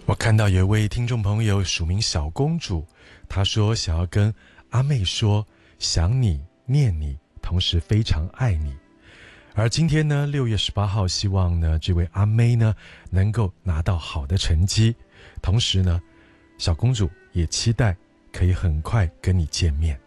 我看到有一位听众朋友署名小公主，她说想要跟阿妹说想你念你，同时非常爱你。而今天呢6月18号，希望呢这位阿妹呢能够拿到好的成绩，同时呢小公主也期待可以很快跟你见面。